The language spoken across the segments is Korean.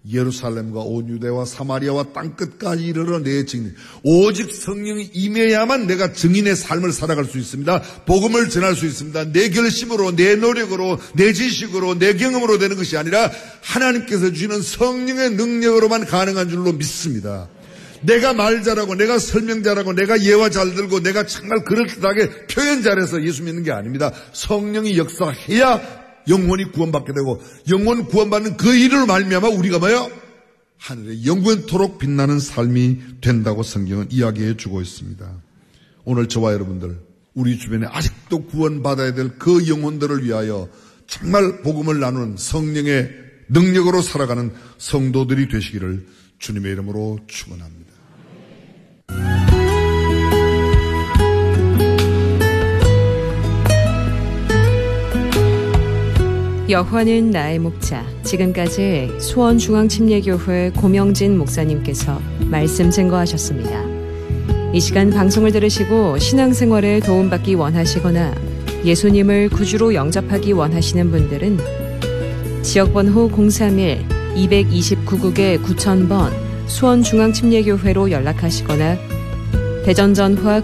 예루살렘과 온 유대와 사마리아와 땅끝까지 이르러 내 증인, 오직 성령이 임해야만 내가 증인의 삶을 살아갈 수 있습니다. 복음을 전할 수 있습니다. 내 결심으로, 내 노력으로, 내 지식으로, 내 경험으로 되는 것이 아니라 하나님께서 주시는 성령의 능력으로만 가능한 줄로 믿습니다. 내가 말 잘하고, 내가 설명 잘하고, 내가 예화 잘 들고, 내가 정말 그럴듯하게 표현 잘해서 예수 믿는 게 아닙니다. 성령이 역사해야 영혼이 구원받게 되고, 영혼 구원받는 그 일을 말미암아 우리가 뭐요? 하늘에 영원토록 빛나는 삶이 된다고 성경은 이야기해 주고 있습니다. 오늘 저와 여러분들, 우리 주변에 아직도 구원받아야 될 그 영혼들을 위하여 정말 복음을 나누는 성령의 능력으로 살아가는 성도들이 되시기를 주님의 이름으로 축원합니다. 여호와는 나의 목자. 지금까지 수원중앙침례교회 고명진 목사님께서 말씀 증거하셨습니다. 이 시간 방송을 들으시고 신앙생활에 도움받기 원하시거나 예수님을 구주로 영접하기 원하시는 분들은 지역번호 031-229국에 9000번 수원중앙침례교회로 연락하시거나 대전전화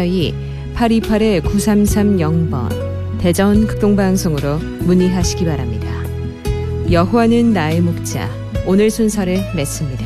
042-828-9330번 대전 극동방송으로 문의하시기 바랍니다. 여호와는 나의 목자, 오늘 순서를 맺습니다.